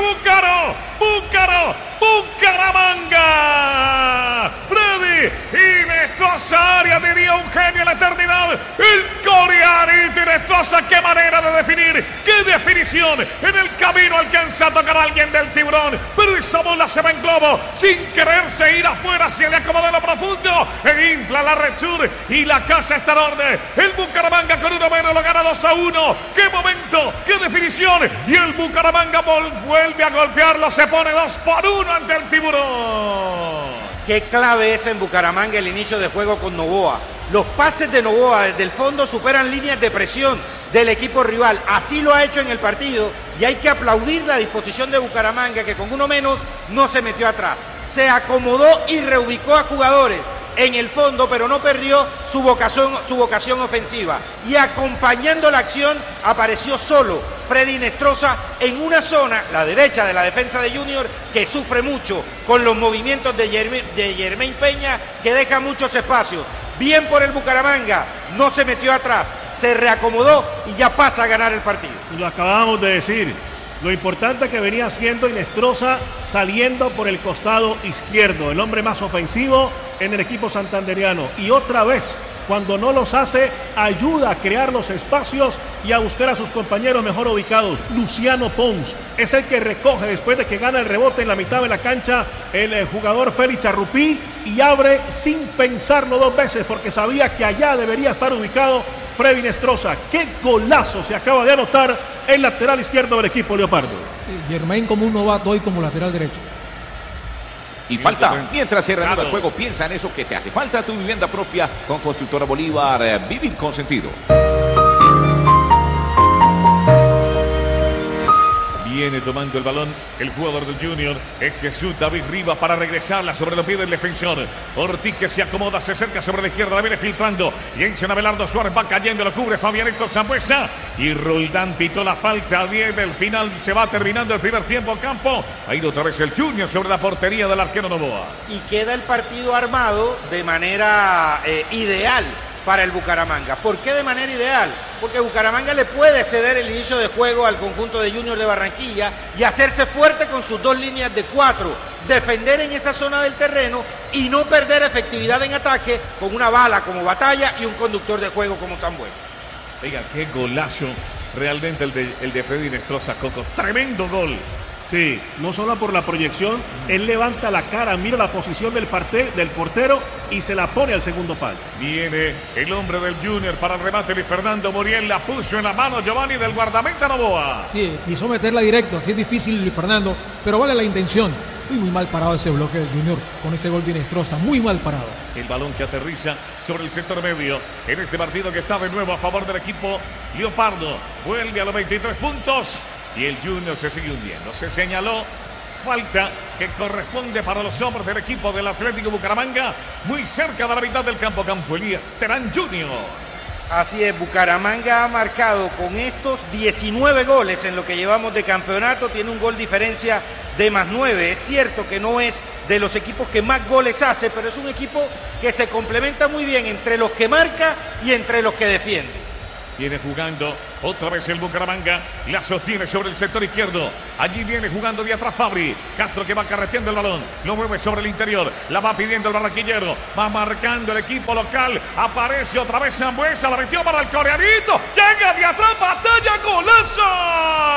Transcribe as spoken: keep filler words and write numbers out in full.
Búcaro, Búcaro, Bucaramanga. Freddy Inestrosa, área, diría un genio en la eternidad. El coreanito Inestrosa, qué manera de definir, qué definición. En el camino alcanza a tocar a alguien del Tiburón, pero esa bola se va en globo, sin quererse ir afuera, se le acomoda en lo profundo, e infla la red sur y la casa está en orden. El Bucaramanga con uno menos lo gana dos a uno. Qué momento, qué definición, y el Bucaramanga vuelve a golpearlo, se pone dos por uno ante el Tiburón. Qué clave es en Bucaramanga el inicio de juego con Novoa. Los pases de Novoa desde el fondo superan líneas de presión del equipo rival. Así lo ha hecho en el partido y hay que aplaudir la disposición de Bucaramanga, que con uno menos no se metió atrás. Se acomodó y reubicó a jugadores en el fondo, pero no perdió su vocación, su vocación ofensiva. Y acompañando la acción apareció solo Freddy Inestrosa en una zona, la derecha de la defensa de Junior, que sufre mucho con los movimientos de Germain, de Germain Peña, que deja muchos espacios. Bien por el Bucaramanga, no se metió atrás, se reacomodó y ya pasa a ganar el partido. Lo acabamos de decir. Lo importante que venía haciendo Inestrosa saliendo por el costado izquierdo, el hombre más ofensivo en el equipo santanderiano. Y otra vez, cuando no los hace, ayuda a crear los espacios y a buscar a sus compañeros mejor ubicados. Luciano Pons es el que recoge después de que gana el rebote en la mitad de la cancha el, el jugador Félix Charrupí, y abre sin pensarlo dos veces porque sabía que allá debería estar ubicado Freddy Inestrosa. ¡Qué golazo se acaba de anotar el lateral izquierdo del equipo leopardo! Germain como un novato y como lateral derecho. Y falta, mientras se reanuda el juego, piensa en eso que te hace falta, tu vivienda propia con Constructora Bolívar, eh, vivir con sentido. Viene tomando el balón el jugador del Junior, es Jesús David Rivas, para regresarla sobre los pies del defensor. Ortiz, que se acomoda, se acerca sobre la izquierda, la viene filtrando. Jensen Abelardo Suárez va cayendo, lo cubre Fabianito Zambuesa. Y Roldán pitó la falta. Bien, del final se va terminando el primer tiempo a campo. Ha ido otra vez el Junior sobre la portería del arquero Novoa. Y queda el partido armado de manera eh, ideal para el Bucaramanga. ¿Por qué de manera ideal? Porque Bucaramanga le puede ceder el inicio de juego al conjunto de Junior de Barranquilla y hacerse fuerte con sus dos líneas de cuatro, defender en esa zona del terreno y no perder efectividad en ataque con una bala como Batalla y un conductor de juego como Zambuesa. Oiga, qué golazo realmente el de, el de Freddy Inestrosa, Coco. Tremendo gol. Sí, no solo por la proyección, él levanta la cara, mira la posición del, parte, del portero y se la pone al segundo palo. Viene el hombre del Junior para el remate de Fernando Muriel, la puso en la mano Giovanni del guardameta Novoa. Sí, quiso meterla directo, así es difícil Luis Fernando, pero vale la intención. Muy, muy mal parado ese bloque del Junior con ese gol de Inestrosa, muy mal parado. El balón que aterriza sobre el sector medio en este partido que está de nuevo a favor del equipo Leopardo. Vuelve a los veintitrés puntos. Y el Junior se sigue hundiendo. Se señaló falta que corresponde para los hombres del equipo del Atlético Bucaramanga, muy cerca de la mitad del campo. Campo Elías Terán Junior. Así es, Bucaramanga ha marcado con estos diecinueve goles en lo que llevamos de campeonato. Tiene un gol diferencia de más nueve. Es cierto que no es de los equipos que más goles hace, pero es un equipo que se complementa muy bien entre los que marca y entre los que defiende. Viene jugando otra vez el Bucaramanga, la sostiene sobre el sector izquierdo. Allí viene jugando de atrás Fabri. Castro, que va carreteando el balón, lo mueve sobre el interior, la va pidiendo el barranquillero, va marcando el equipo local. Aparece otra vez Zambuesa, la metió para el coreanito, llega de atrás, Batalla, golazo.